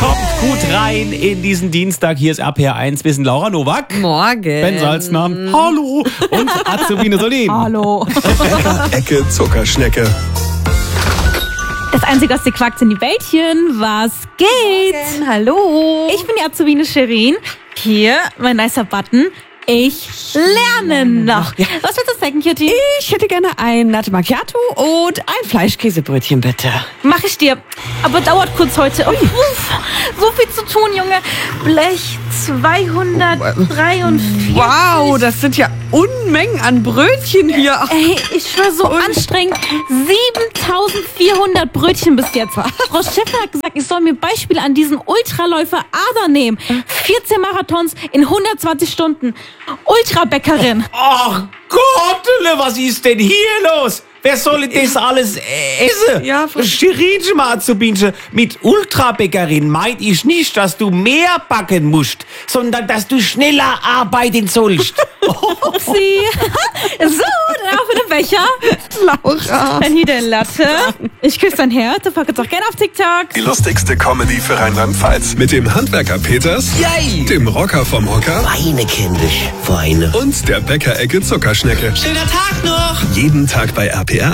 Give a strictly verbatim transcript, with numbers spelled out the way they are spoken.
Kommt gut rein in diesen Dienstag. Hier ist R P R eins. Wir sind Laura Nowak. Morgen. Ben Salzner. Hallo. Und Azubine Solin. Hallo. Ecke Zuckerschnecke. Das Einzige, was dir quackt, sind die Bällchen. Was geht? Morgen. Hallo. Ich bin die Azubine Shirin. Hier, mein nicer Button. Ich lerne noch. Ja. Was willst du sagen, Cutie? Ich hätte gerne ein Latte Macchiato und ein Fleischkäsebrötchen, bitte. Mach ich dir. Aber dauert kurz heute. Oh, uff, so viel zu tun, Junge. Blech zweihundertdreiundvierzig. Wow, das sind ja Unmengen an Brötchen hier. Ey, ich schwör, so anstrengend. siebentausendvierhundert Brötchen bis jetzt. Frau Schäffler hat gesagt, ich soll mir Beispiele an diesen Ultraläufer Ada nehmen. vierzehn Marathons in hundertzwanzig Stunden. Ultrabäckerin. Ach Gott, was ist denn hier los? Wer soll das alles essen? Ja, Frau- Shirin, Azubine, mit Ultrabäckerin meint ich nicht, dass du mehr backen musst, sondern dass du schneller arbeiten sollst. Upsi. So, dann auf in den Becher. Laura. Dann hier der Latte. Ich küsse dein Herz. Du packst auch gerne auf TikTok. Die lustigste Comedy für Rheinland-Pfalz. Mit dem Handwerker Peters, Yay! dem Rocker vom Hocker Weine, kindisch, Weine. und der Bäcker-Ecke Zuckerschnecke. Schöner Tag noch! Jeden Tag bei R P R